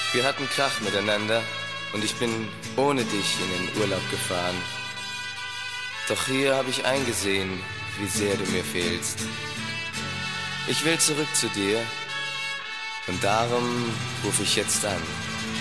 Wir hatten Krach miteinander und ich bin ohne dich in den Urlaub gefahren. Doch hier habe ich eingesehen, wie sehr du mir fehlst. Ich will zurück zu dir und darum rufe ich jetzt an.